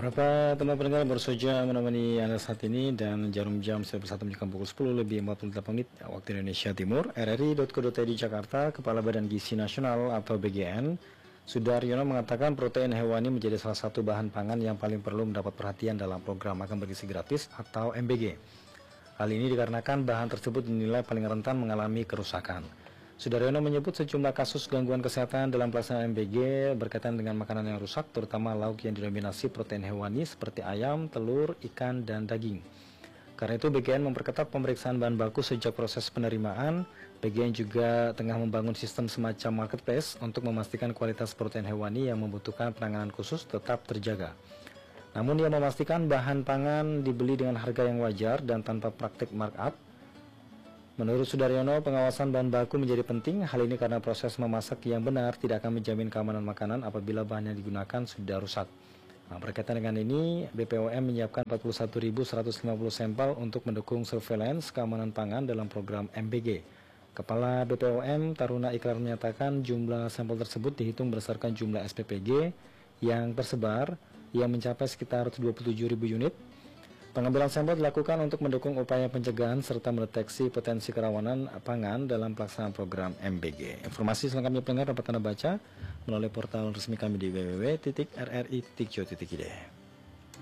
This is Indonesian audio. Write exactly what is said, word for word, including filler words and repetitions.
Beberapa teman pendengar baru saja menemani Anda saat ini dan jarum jam saya bersatu menunjukkan pukul sepuluh lebih empat puluh delapan menit waktu Indonesia Timur. R R I titik co titik I D Jakarta, Kepala Badan Gizi Nasional atau B G N, Sudaryono mengatakan protein hewani menjadi salah satu bahan pangan yang paling perlu mendapat perhatian dalam program makan bergizi gratis atau M B G. Hal ini dikarenakan bahan tersebut dinilai paling rentan mengalami kerusakan. Sudaryono menyebut sejumlah kasus gangguan kesehatan dalam pelaksanaan M B G berkaitan dengan makanan yang rusak, terutama lauk yang didominasi protein hewani seperti ayam, telur, ikan, dan daging. Karena itu B G N memperketat pemeriksaan bahan baku sejak proses penerimaan. B G N juga tengah membangun sistem semacam marketplace untuk memastikan kualitas protein hewani yang membutuhkan penanganan khusus tetap terjaga. Namun ia memastikan bahan pangan dibeli dengan harga yang wajar dan tanpa praktik markup. Menurut Sudaryono, pengawasan bahan baku menjadi penting. Hal ini karena proses memasak yang benar tidak akan menjamin keamanan makanan apabila bahan yang digunakan sudah rusak. Nah, berkaitan dengan ini, B P O M menyiapkan empat puluh satu ribu seratus lima puluh sampel untuk mendukung surveillance keamanan pangan dalam program M B G. Kepala B P O M, Taruna Ikrar, menyatakan jumlah sampel tersebut dihitung berdasarkan jumlah S P P G yang tersebar yang mencapai sekitar dua puluh tujuh ribu unit. Pengambilan sampel dilakukan untuk mendukung upaya pencegahan serta mendeteksi potensi kerawanan pangan dalam pelaksanaan program M B G. Informasi selengkapnya pendengar dapat Anda baca melalui portal resmi kami di w w w titik r r i titik co titik i d.